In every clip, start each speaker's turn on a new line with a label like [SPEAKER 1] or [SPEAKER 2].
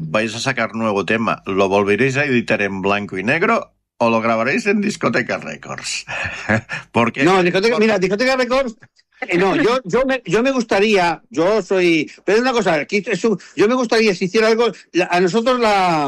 [SPEAKER 1] vais a sacar nuevo tema, ¿lo volveréis a editar en blanco y negro o lo grabaréis en Discoteca Records? Porque
[SPEAKER 2] no, Discoteca Records. No, yo me gustaría, pero es una cosa, aquí yo me gustaría si hiciera algo, a nosotros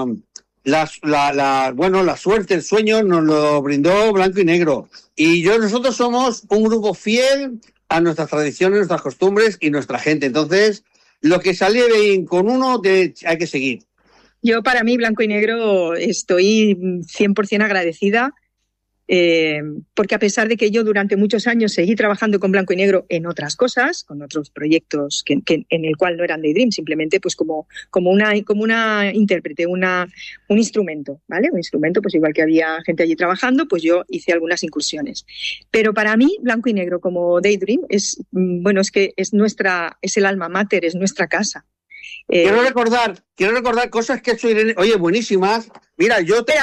[SPEAKER 2] la suerte, el sueño nos lo brindó Blanco y Negro. Y nosotros somos un grupo fiel a nuestras tradiciones, nuestras costumbres y nuestra gente. Entonces, lo que sale bien con uno hay que seguir.
[SPEAKER 3] Yo, para mí, Blanco y Negro, estoy 100% agradecida. Porque a pesar de que yo durante muchos años seguí trabajando con Blanco y Negro en otras cosas, con otros proyectos que en el cual no eran Daydream, simplemente pues como una intérprete, un instrumento, ¿vale? Un instrumento, pues igual que había gente allí trabajando, pues yo hice algunas incursiones. Pero para mí, Blanco y Negro como Daydream es el alma mater, es nuestra casa.
[SPEAKER 2] Quiero recordar cosas que ha hecho Irene, oye, buenísimas. Mira,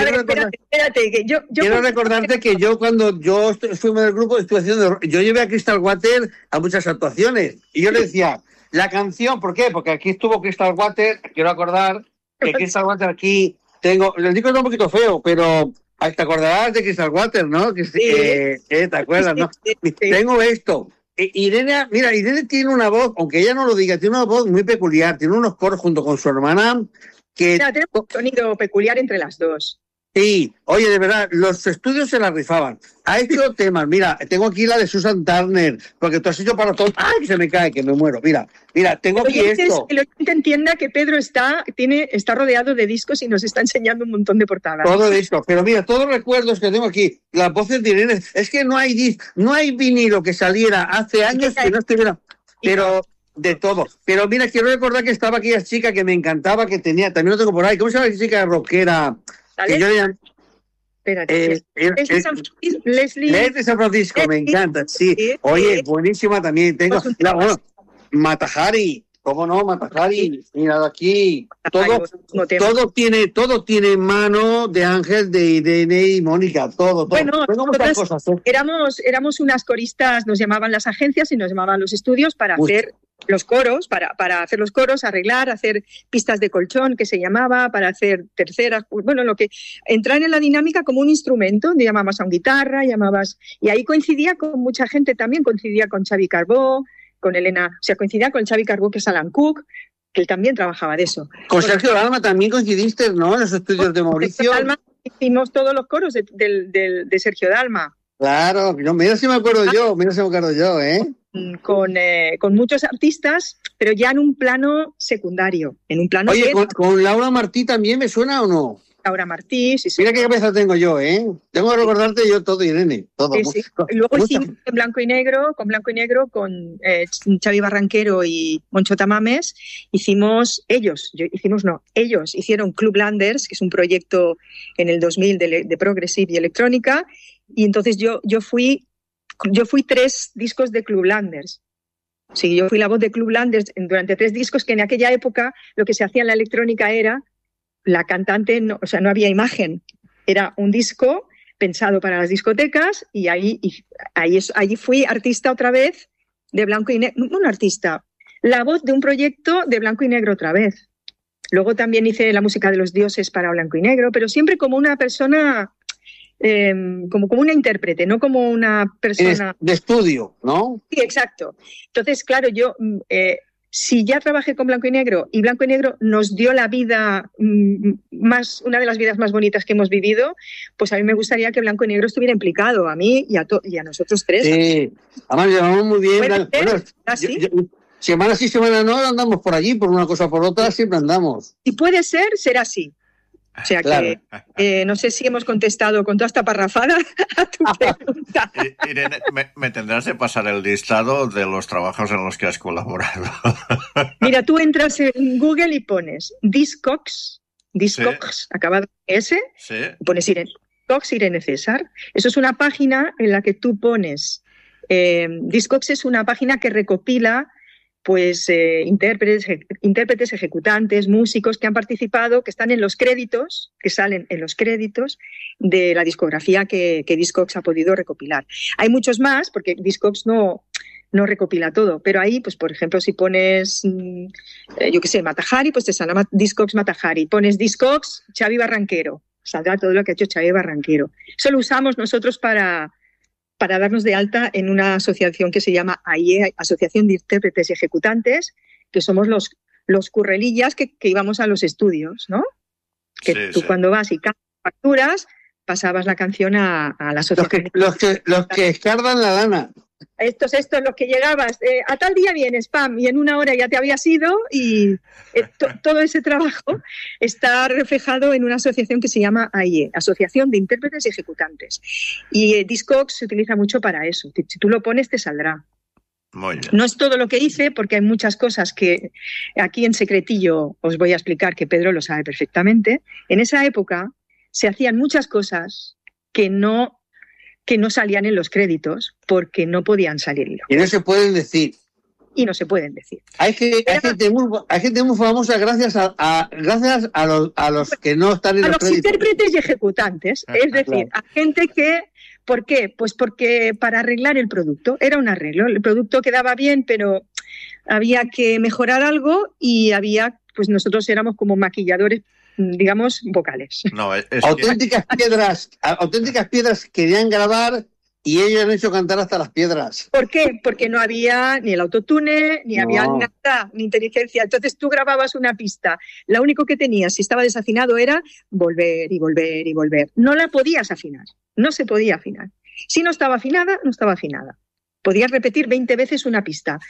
[SPEAKER 2] quiero recordarte que yo cuando yo fuimos del grupo yo llevé a Crystal Water a muchas actuaciones y yo le decía, la canción, ¿por qué? Porque aquí estuvo Crystal Water, quiero acordar que Crystal Water aquí el disco está un poquito feo, pero te acordarás de Crystal Water, ¿no? ¿Te acuerdas, no? Tengo esto. Irene tiene una voz, aunque ella no lo diga, tiene una voz muy peculiar, tiene unos coros junto con su hermana que...
[SPEAKER 3] Tiene un sonido peculiar entre las dos.
[SPEAKER 2] Sí, oye, de verdad, los estudios se la rifaban. Ha hecho temas, mira, tengo aquí la de Susan Turner, porque tú has hecho para todo. ¡Ay, que se me cae, que me muero! Mira, tengo aquí esto.
[SPEAKER 3] El oyente entienda que Pedro está rodeado de discos y nos está enseñando un montón de portadas.
[SPEAKER 2] Todo disco, pero mira, todos los recuerdos que tengo aquí, las voces de Irene, es que no hay vinilo que saliera hace años que no estuviera, pero de todo. Pero mira, quiero recordar que estaba aquella chica que me encantaba, que tenía, también lo tengo por ahí, ¿cómo se llama esa chica rockera? Que yo
[SPEAKER 3] espérate.
[SPEAKER 2] Leslie de San Francisco, me encanta, sí. Oye, buenísima también. Tengo Mata Hari, ¿cómo no? Mata Hari, mira aquí. Todo tiene mano de Ángel, de Irene y Mónica, todo.
[SPEAKER 3] Bueno,
[SPEAKER 2] tengo muchas cosas.
[SPEAKER 3] Éramos unas coristas, nos llamaban las agencias y nos llamaban los estudios para hacer los coros, para hacer los coros, arreglar, hacer pistas de colchón, que se llamaba, para hacer terceras, bueno, lo que entrar en la dinámica como un instrumento, llamabas a un guitarra, y ahí coincidía con mucha gente también, coincidía con Xavi Carbó, con Elena, o sea, coincidía con Xavi Carbó, que es Alan Cook, que él también trabajaba de eso.
[SPEAKER 2] Con Sergio Dalma también coincidiste, ¿no? En los estudios de Mauricio.
[SPEAKER 3] Dalma, hicimos todos los coros de Sergio Dalma.
[SPEAKER 2] Claro, mira si me acuerdo yo, ¿eh?
[SPEAKER 3] Con muchos artistas, pero ya en un plano secundario.
[SPEAKER 2] Oye, ¿con Laura Martí también me suena o no?
[SPEAKER 3] Laura Martí, sí.
[SPEAKER 2] Mira qué cabeza tengo yo, ¿eh? Tengo que recordarte yo todo, Irene, todo.
[SPEAKER 3] Sí. Luego hicimos con Blanco y Negro, con Xavi Barranquero y Moncho Tamames, ellos hicieron Club Landers, que es un proyecto en el 2000 de progressive y electrónica, y entonces yo fui 3 discos de Club Landers. Sí, yo fui la voz de Club Landers durante 3 discos, que en aquella época lo que se hacía en la electrónica era la cantante, no había imagen. Era un disco pensado para las discotecas y allí fui artista otra vez de Blanco y Negro. No artista, la voz de un proyecto de Blanco y Negro otra vez. Luego también hice la música de los dioses para Blanco y Negro, pero siempre como una persona... como una intérprete, no como una persona...
[SPEAKER 2] De estudio, ¿no?
[SPEAKER 3] Sí, exacto. Entonces, claro, yo... si ya trabajé con Blanco y Negro y Blanco y Negro nos dio la vida una de las vidas más bonitas que hemos vivido, pues a mí me gustaría que Blanco y Negro estuviera implicado, a mí y a nosotros 3.
[SPEAKER 2] Sí, además llevamos muy bien. Semana sí, semana no, andamos por allí, por una cosa o por otra, siempre andamos.
[SPEAKER 3] Si puede ser, será así. O sea, claro. Que no sé si hemos contestado con toda esta parrafada a tu pregunta.
[SPEAKER 1] Irene, me tendrás de pasar el listado de los trabajos en los que has colaborado.
[SPEAKER 3] Mira, tú entras en Google y pones Discogs, sí. Acabado en S, sí. Y pones Irene César. Eso es una página en la que tú pones... Discogs es una página que recopila pues intérpretes, ejecutantes, músicos que han participado, que están en los créditos, que salen en los créditos de la discografía que Discogs ha podido recopilar. Hay muchos más, porque Discogs no no recopila todo, pero ahí, pues por ejemplo, si pones, yo qué sé, Mata Hari, pues te saldrá Discogs Mata Hari. Pones Discogs Xavi Barranquero, saldrá todo lo que ha hecho Xavi Barranquero. Eso lo usamos nosotros para darnos de alta en una asociación que se llama AIE, Asociación de Intérpretes y Ejecutantes, que somos los currelillas que íbamos a los estudios, ¿no? Que
[SPEAKER 1] Sí,
[SPEAKER 3] tú
[SPEAKER 1] sí.
[SPEAKER 3] cuando vas y facturas, pasabas la canción a la asociación.
[SPEAKER 2] Los que escardan la lana.
[SPEAKER 3] Estos, los que llegabas, a tal día vienes, pam, y en una hora ya te habías ido y todo ese trabajo está reflejado en una asociación que se llama AIE, Asociación de Intérpretes y Ejecutantes. Y Discogs se utiliza mucho para eso. Si tú lo pones, te saldrá.
[SPEAKER 1] Muy bien.
[SPEAKER 3] No es todo lo que hice, porque hay muchas cosas que aquí en secretillo os voy a explicar, que Pedro lo sabe perfectamente. En esa época se hacían muchas cosas que no salían en los créditos porque no podían salir.
[SPEAKER 2] Y no se pueden decir.
[SPEAKER 3] Y no se pueden decir.
[SPEAKER 2] Hay gente muy famosa gracias a los que no están en
[SPEAKER 3] a
[SPEAKER 2] los
[SPEAKER 3] los
[SPEAKER 2] créditos.
[SPEAKER 3] Intérpretes y ejecutantes. Es decir, a gente que... ¿Por qué? Pues porque para arreglar el producto. Era un arreglo. El producto quedaba bien, pero había que mejorar algo y pues nosotros éramos como maquilladores, digamos, vocales.
[SPEAKER 1] No,
[SPEAKER 2] auténticas piedras querían grabar y ellos han hecho cantar hasta las piedras.
[SPEAKER 3] ¿Por qué? Porque no había ni el autotune, ni había nada, ni inteligencia. Entonces tú grababas una pista. Lo único que tenías, si estaba desafinado, era volver y volver y volver. No la podías afinar. No se podía afinar. Si no estaba afinada, no estaba afinada. Podías repetir 20 veces una pista.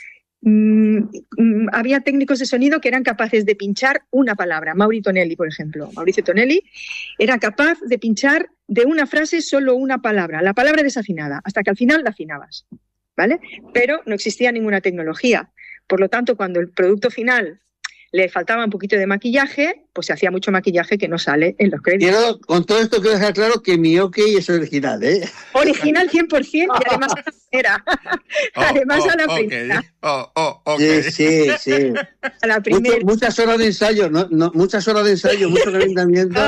[SPEAKER 3] Había técnicos de sonido que eran capaces de pinchar una palabra. Mauricio Tonelli, por ejemplo. Mauricio Tonelli era capaz de pinchar de una frase solo una palabra, la palabra desafinada, hasta que al final la afinabas, ¿vale? Pero no existía ninguna tecnología. Por lo tanto, cuando el producto final le faltaba un poquito de maquillaje, pues se hacía mucho maquillaje que no sale en los créditos.
[SPEAKER 2] Quiero, con todo esto quiero dejar claro que mi OK es original, ¿eh?
[SPEAKER 3] Original 100% y además a la primera. Además a la primera.
[SPEAKER 2] Okay. Sí.
[SPEAKER 3] A la primera.
[SPEAKER 2] Muchas horas de ensayo, muchas horas de ensayo, mucho calentamiento.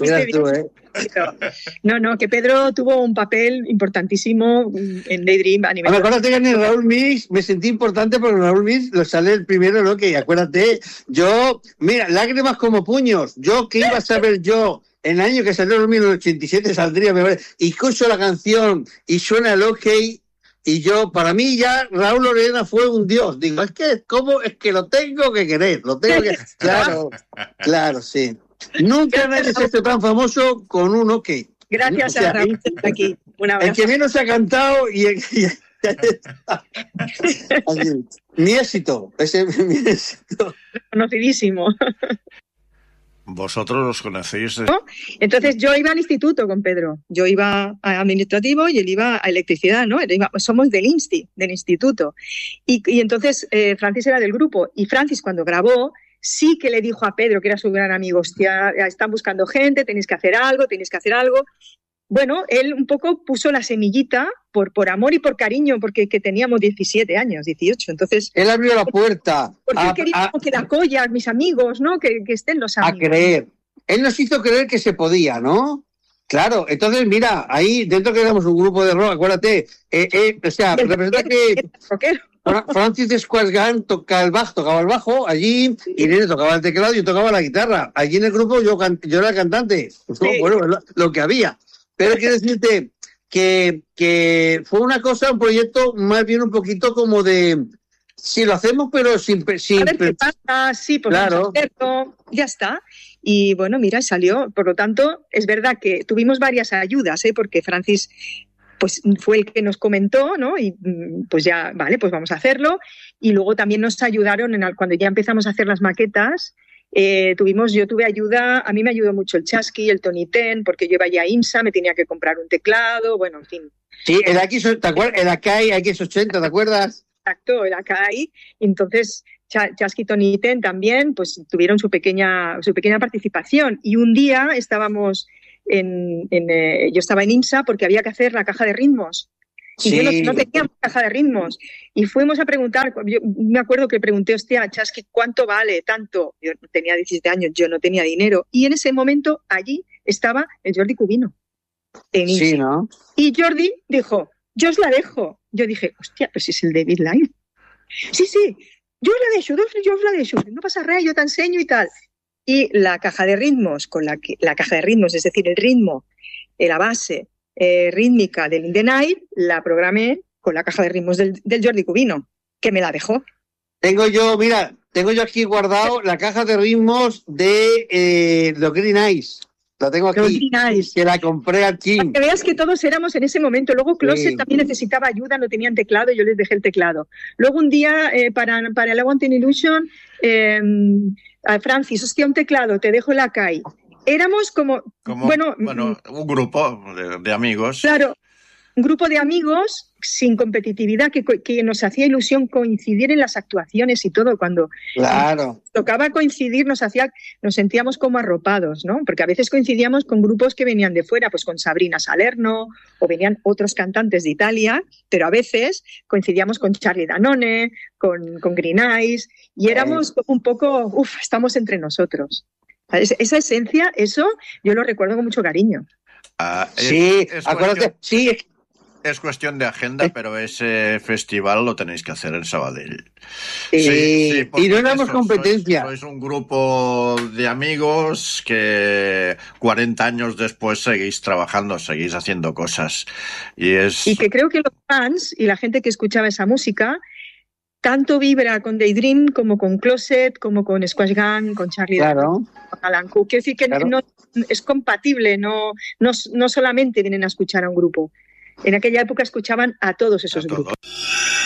[SPEAKER 3] No, que Pedro tuvo un papel importantísimo en Daydream a nivel.
[SPEAKER 2] Acuérdate que en el Raúl Mix me sentí importante porque en el Raúl Mix lo sale el primero, ¿no? Que acuérdate, mira, lágrimas como puños. ¿Qué iba a saber yo? En el año que salió en 1987 saldría, y escucho la canción y suena el OK. Y para mí ya Raúl Orellana fue un dios. Digo, es que lo tengo que querer, Claro, sí. Nunca nadie se ha hecho tan famoso con un OK.
[SPEAKER 3] Gracias a Raúl aquí. Un abrazo.
[SPEAKER 2] El que menos ha cantado mi éxito. Mi éxito.
[SPEAKER 3] Conocidísimo.
[SPEAKER 1] Vosotros los conocéis.
[SPEAKER 3] ¿No? Entonces yo iba al instituto con Pedro. Yo iba a administrativo y él iba a electricidad, ¿no? Somos del instituto. Y entonces Francis era del grupo. Y Francis, cuando grabó, sí que le dijo a Pedro, que era su gran amigo, hostia, están buscando gente, tenéis que hacer algo. Bueno, él un poco puso la semillita por amor y por cariño, porque teníamos 17 años, 18. Entonces,
[SPEAKER 2] él abrió la puerta.
[SPEAKER 3] Porque él quería que la colla, mis amigos, ¿no? Que estén los amigos.
[SPEAKER 2] A creer. Él nos hizo creer que se podía, ¿no? Claro, entonces mira, ahí dentro que éramos un grupo de rock, acuérdate, representa que Francis de Squaresgan tocaba el bajo allí, Irene tocaba el teclado y yo tocaba la guitarra. Allí en el grupo yo era el cantante. Sí. Bueno, lo que había. Pero quiero decirte que fue un proyecto más bien un poquito como de, si lo hacemos pero sin
[SPEAKER 3] a ver qué pasa, sí, pues claro. Vamos a hacerlo, ya está. Y bueno, mira, salió. Por lo tanto, es verdad que tuvimos varias ayudas, porque Francis pues fue el que nos comentó, ¿no? Y pues ya, vale, pues vamos a hacerlo. Y luego también nos ayudaron cuando ya empezamos a hacer las maquetas. Yo tuve ayuda, a mí me ayudó mucho el Chasqui, el Tony Ten, porque yo iba ya a IMSA, me tenía que comprar un teclado, bueno, en fin.
[SPEAKER 2] Sí, el Akai X80, ¿te acuerdas?
[SPEAKER 3] Exacto, el Akai. Entonces, Chasqui y Tony Ten también, pues tuvieron su pequeña participación. Y un día estábamos yo estaba en IMSA porque había que hacer la caja de ritmos. Y yo no teníamos caja de ritmos. Y fuimos a preguntar, yo me acuerdo que pregunté, hostia, Chasqui, ¿cuánto vale tanto? Yo tenía 17 años, yo no tenía dinero. Y en ese momento allí estaba el Jordi Cubino.
[SPEAKER 2] Sí, ¿no?
[SPEAKER 3] Y Jordi dijo, yo os la dejo. Yo dije, hostia, pues si es el David Line. Sí, yo os la dejo, no pasa nada, yo te enseño y tal. Y la caja de ritmos, es decir, el ritmo, la base rítmica del In the Night, la programé con la caja de ritmos del Jordi Cubino, que me la dejó.
[SPEAKER 2] Tengo yo aquí guardado la caja de ritmos de los Green Eyes. La tengo aquí, que la compré aquí.
[SPEAKER 3] Para que veas que todos éramos en ese momento. Luego Closet también necesitaba ayuda, no tenían teclado, yo les dejé el teclado. Luego un día, para el I Want an Illusion, a Francis, hostia, un teclado, te dejo la Akai. Éramos como
[SPEAKER 1] un grupo de amigos.
[SPEAKER 3] Claro, un grupo de amigos sin competitividad que nos hacía ilusión coincidir en las actuaciones y todo. Cuando tocaba coincidir nos sentíamos como arropados, ¿no? Porque a veces coincidíamos con grupos que venían de fuera, pues con Sabrina Salerno o venían otros cantantes de Italia, pero a veces coincidíamos con Charlie Danone, con Green Eyes, y éramos un poco, estamos entre nosotros. Esa esencia, eso yo lo recuerdo con mucho cariño.
[SPEAKER 2] Acuérdate,
[SPEAKER 1] es cuestión de agenda, pero ese festival lo tenéis que hacer en Sabadell.
[SPEAKER 2] Sí, y no éramos competencia.
[SPEAKER 1] Sois un grupo de amigos que 40 años después seguís trabajando, seguís haciendo cosas. Y
[SPEAKER 3] que creo que los fans y la gente que escuchaba esa música tanto vibra con Daydream como con Closet, como con Squash Gang, con Charlie Danone, con Alan Cook. Quiero decir que no es compatible, no solamente vienen a escuchar a un grupo. En aquella época escuchaban a todos esos grupos.